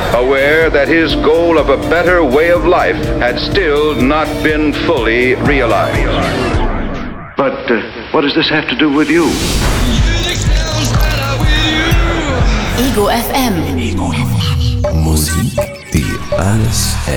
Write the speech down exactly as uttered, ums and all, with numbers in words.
aware that his goal of a better way of life had still not been fully realized. But uh, what does this have to do with you? Ego F M. Ego F M. Musik, die alles hält.